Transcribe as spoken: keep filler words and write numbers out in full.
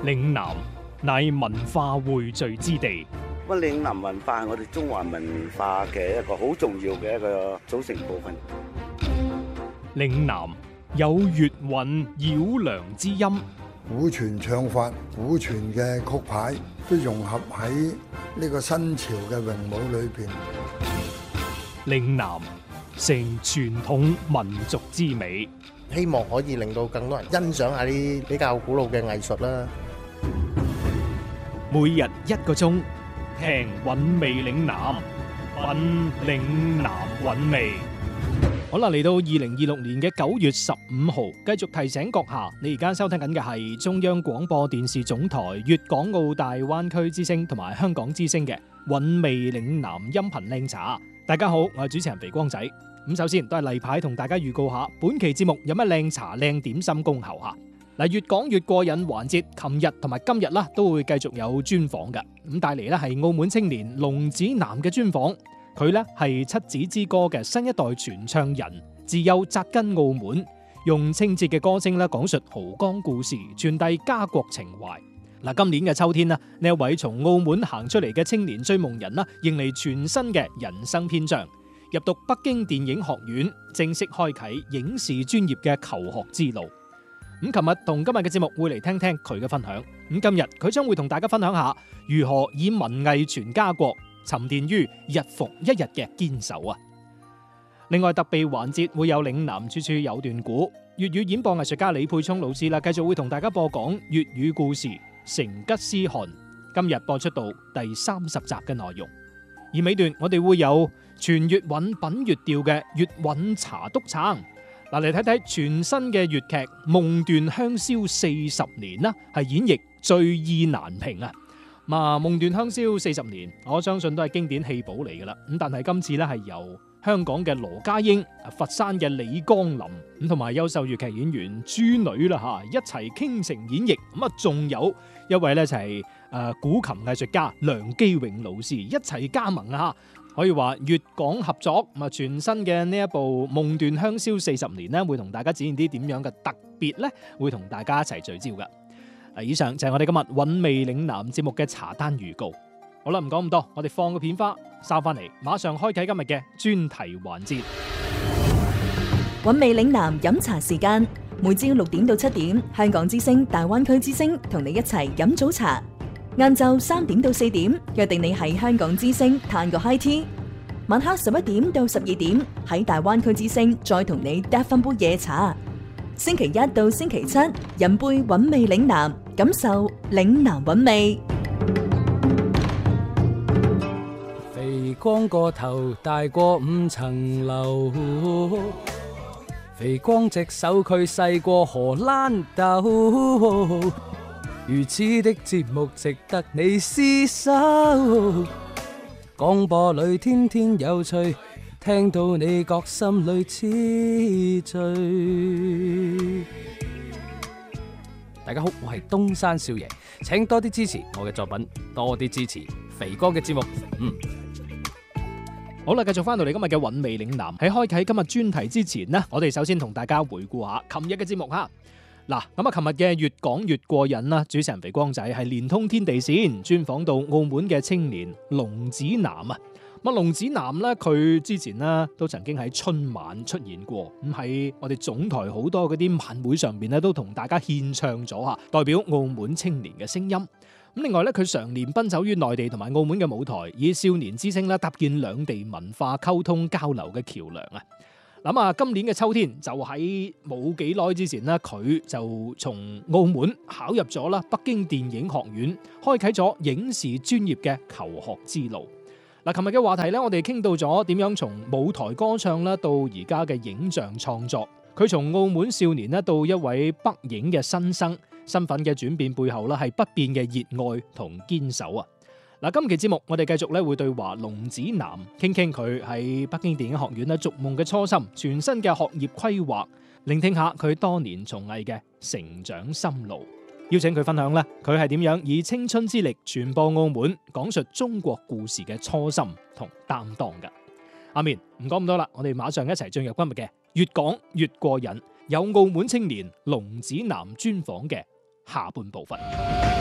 嶺南乃文化匯聚之地， 咁嶺南文化係我哋中華文化嘅一個好重要嘅一個組成部分。 嶺南有粵韻繞梁之音， 古傳唱法、古傳嘅曲牌都融合喺呢個新潮嘅詠舞裏邊。 嶺南成傳統民族之美， 希望可以令到更多人欣賞下啲比較古老嘅藝術啦。 每日一個鐘，聽韻味嶺南，品嶺南韻味。好啦，嚟到二零二六年嘅九月十五號，繼續提醒閣下，你而家收聽緊嘅係中央廣播電視總台粵港澳大灣區之聲同埋香港之聲嘅韻味嶺南音頻靚茶。大家好，我係主持人肥光仔。咁首先都係例牌同大家預告下，本期節目有乜靚茶靚點心恭候下。嗱，越講越過癮環節，琴日同埋今日啦都會繼續有專訪嘅。咁帶嚟咧係澳門青年龍子楠嘅專訪。佢咧係七子之歌嘅新一代傳唱人，自幼扎根澳門，用清澈嘅歌聲咧講述豪江故事，傳遞家國情懷。嗱，今年嘅秋天啦，呢一位從澳門行出嚟嘅青年追夢人啦，迎嚟全新嘅人生篇章，入讀北京電影學院，正式開啟影視專業嘅求學之路。咁琴日同今日嘅節目會嚟聽聽佢嘅分享。咁今日佢將會同大家分享下如何以文藝傳家國，沉澱於日復一日嘅堅守啊！另外特備環節會有嶺南處處有段古，粵語演播藝術家李沛聰老師啦，繼續會同大家播講粵語故事《成吉思汗》，今日播出到第三十集嘅內容。而尾段我哋會有全粵韻品粵調嘅粵韻茶督撐。嗱，嚟睇睇全新嘅粵劇《夢斷香消四十年》啦，係演繹最意難平啊！嘛，《夢斷香消四十年》，我相信都係經典戲寶嚟噶啦。咁但係今次咧係由香港嘅羅家英、佛山嘅李江林咁同埋優秀粵劇演員朱女啦吓，一齊傾情演繹。咁啊，仲有一位咧就係誒古琴藝術家梁基永老師一齊加盟啊！可以話粵港合作。咁啊，全新嘅呢一部《夢斷香消四十年》咧，會同大家展現啲點樣嘅特別咧，會同大家一齊聚焦噶。以上就係我哋今日韻味嶺南節目嘅茶單預告。好啦，唔講咁多，我哋放個片花，收翻嚟，馬上開啟今日嘅專題環節。 韻味嶺南飲茶時間，每朝六點到七點，香港之聲、大灣區之聲同你一齊飲早茶。晏晝三點到四點，約定你喺香港之聲嘆個 high tea。晚黑十一點到十二點，喺大灣區之聲再同你嗒翻杯夜茶。星期一到星期七，飲杯韻味嶺南，感受嶺南韻味。 肥光個頭大過五層樓，肥光隻手佢細過荷蘭豆，如此的節目值得你廝守。廣播裏天天有趣，聽到你覺心裏痴醉。大家好，我係東山少爺，請多啲支持我嘅作品，多啲支持肥哥嘅節目。嗯， 好啦，繼續翻到嚟今日嘅韻味嶺南。喺開啟今日專題之前呢，我哋首先同大家回顧下琴日嘅節目哈。嗱，咁啊，琴日嘅越講越過癮啦，主持人肥光仔係連通天地線，專訪到澳門嘅青年龍子楠啊。咁龍子楠咧，佢之前咧都曾經喺春晚出現過，咁喺我哋總台好多嗰啲晚會上邊咧，都同大家獻唱咗吓，代表澳門青年嘅聲音。咁另外咧，佢常年奔走於內地同埋澳門嘅舞台，以少年之聲咧搭建兩地文化溝通交流嘅橋樑啊。諗啊，今年嘅秋天就喺冇幾耐之前咧，佢就從澳門考入咗啦北京電影學院，開啟咗影視專業嘅求學之路。嗱，琴日嘅話題咧，我哋傾到咗點樣從舞台歌唱啦，到而家嘅影像創作。佢從澳門少年咧到一位北影嘅新生，身份嘅轉變背後啦係不變嘅熱愛同堅守啊！嗱，今期節目我哋繼續咧會對話龍子楠，傾傾佢喺北京電影學院咧逐夢嘅初心，全新嘅學業規劃，聆聽下佢多年從藝嘅成長心路。邀請佢分享咧，佢係點樣以青春之力傳播澳門，講述中國故事嘅初心同擔當嘅。阿面唔講咁多啦，我哋馬上一齊進入今日嘅越講越過癮，有澳門青年龍子楠專訪嘅下半部分。